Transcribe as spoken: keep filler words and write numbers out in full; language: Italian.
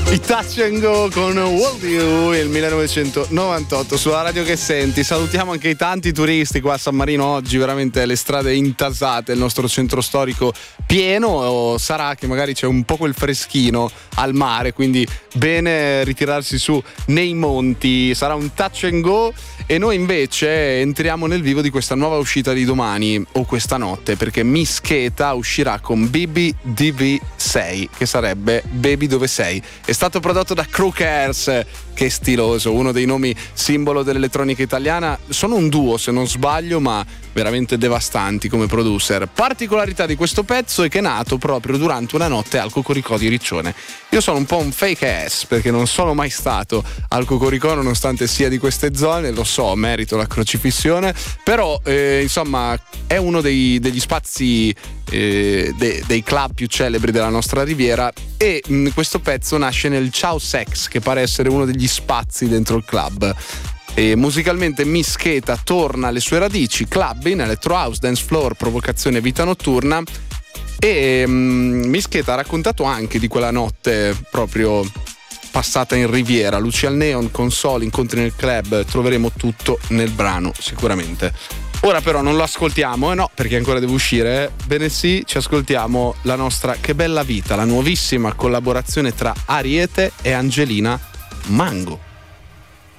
I Touch and Go con World You, il millenovecentonovantotto sulla radio che senti. Salutiamo anche i tanti turisti qua a San Marino oggi, veramente le strade intasate, il nostro centro storico pieno. O sarà che magari c'è un po' quel freschino al mare, quindi bene ritirarsi su nei monti. Sarà un Touch and Go e noi invece entriamo nel vivo di questa nuova uscita di domani o questa notte, perché Miss Keta uscirà con B B D V sei, che sarebbe Baby dove sei. È stato prodotto da Crookers, che stiloso, uno dei nomi simbolo dell'elettronica italiana. Sono un duo se non sbaglio, ma veramente devastanti come producer. Particolarità di questo pezzo è che è nato proprio durante una notte al Cocoricò di Riccione. Io sono un po' un fake ass perché non sono mai stato al Cocoricò, nonostante sia di queste zone, lo so, merito la crocifissione, però eh, insomma è uno dei, degli spazi eh, de, dei club più celebri della nostra riviera, e mh, questo pezzo nasce nel Ciao Sex, che pare essere uno degli spazi dentro il club. E musicalmente Miss Keta torna alle sue radici: clubbing, electro house, dance floor, provocazione, vita notturna. E um, Miss Keta ha raccontato anche di quella notte proprio passata in riviera, luci al neon, console, incontri nel club. Troveremo tutto nel brano sicuramente. Ora però non lo ascoltiamo, eh no, perché ancora deve uscire, eh? Bene sì, ci ascoltiamo la nostra Che bella vita, la nuovissima collaborazione tra Ariete e Angelina Mango.